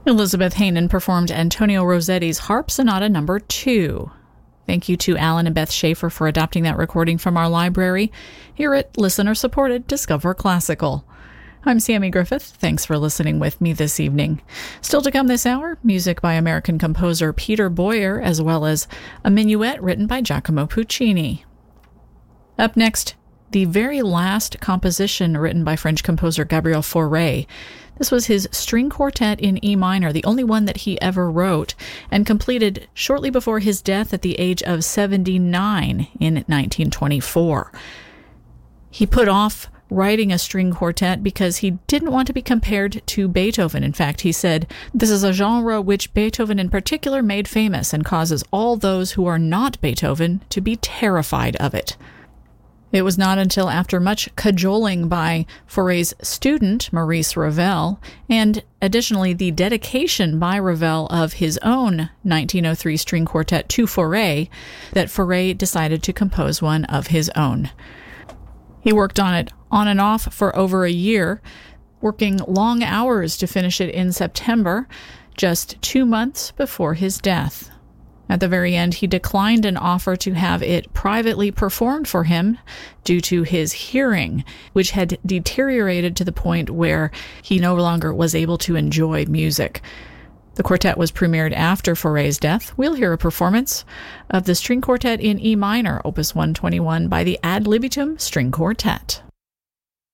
Elizabeth Haynen performed Antonio Rossetti's Harp Sonata No. 2. Thank you to Alan and Beth Schaefer for adopting that recording from our library here at listener-supported Discover Classical. I'm Sammy Griffith. Thanks for listening with me this evening. Still to come this hour, music by American composer Peter Boyer, as well as a minuet written by Giacomo Puccini. Up next, the very last composition written by French composer Gabriel Fauré. This was his string quartet in E minor, the only one that he ever wrote, and completed shortly before his death at the age of 79 in 1924. He put off writing a string quartet because he didn't want to be compared to Beethoven. In fact, he said, "This is a genre which Beethoven in particular made famous and causes all those who are not Beethoven to be terrified of it." It was not until after much cajoling by Fauré's student, Maurice Ravel, and additionally the dedication by Ravel of his own 1903 string quartet to Fauré, that Fauré decided to compose one of his own. He worked on it on and off for over a year, working long hours to finish it in September, just 2 months before his death. At the very end, he declined an offer to have it privately performed for him due to his hearing, which had deteriorated to the point where he no longer was able to enjoy music. The quartet was premiered after Fauré's death. We'll hear a performance of the string quartet in E minor, Opus 121, by the Ad Libitum String Quartet.